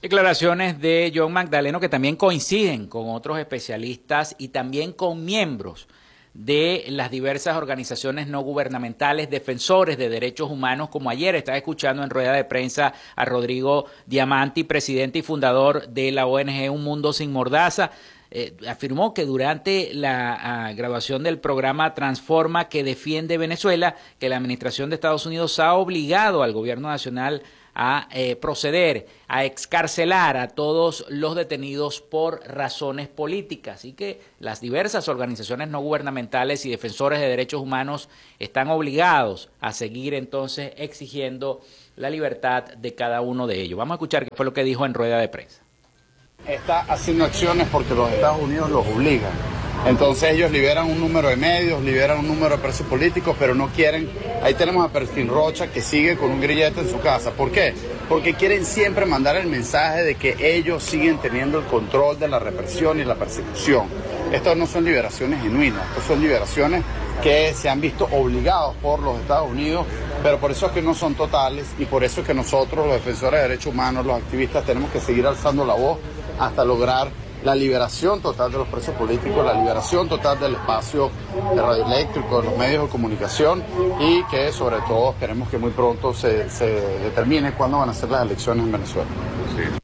Declaraciones de John Magdaleno que también coinciden con otros especialistas y también con miembros de las diversas organizaciones no gubernamentales, defensores de derechos humanos, como ayer estaba escuchando en rueda de prensa a Rodrigo Diamanti, presidente y fundador de la ONG Un Mundo Sin Mordaza. Afirmó que durante la graduación del programa Transforma, que defiende Venezuela, que la administración de Estados Unidos ha obligado al gobierno nacional a proceder a excarcelar a todos los detenidos por razones políticas, y que las diversas organizaciones no gubernamentales y defensores de derechos humanos están obligados a seguir entonces exigiendo la libertad de cada uno de ellos. Vamos a escuchar qué fue lo que dijo en rueda de prensa. Está haciendo acciones porque los Estados Unidos los obligan. Entonces ellos liberan un número de medios, liberan un número de presos políticos, pero no quieren. Ahí tenemos a Pertín Rocha, que sigue con un grillete en su casa. ¿Por qué? Porque quieren siempre mandar el mensaje de que ellos siguen teniendo el control de la represión y la persecución. Estas no son liberaciones genuinas, estas son liberaciones que se han visto obligados por los Estados Unidos, pero por eso es que no son totales, y por eso es que nosotros, los defensores de derechos humanos, los activistas, tenemos que seguir alzando la voz hasta lograr la liberación total de los presos políticos, la liberación total del espacio radioeléctrico, de los medios de comunicación, y que sobre todo esperemos que muy pronto se determine cuándo van a ser las elecciones en Venezuela. Sí.